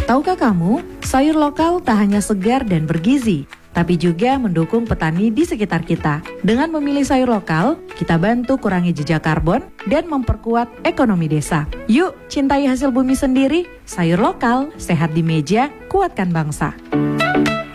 Tahukah kamu, sayur lokal tak hanya segar dan bergizi, tapi juga mendukung petani di sekitar kita. Dengan memilih sayur lokal, kita bantu kurangi jejak karbon dan memperkuat ekonomi desa. Yuk, cintai hasil bumi sendiri. Sayur lokal, sehat di meja, kuatkan bangsa.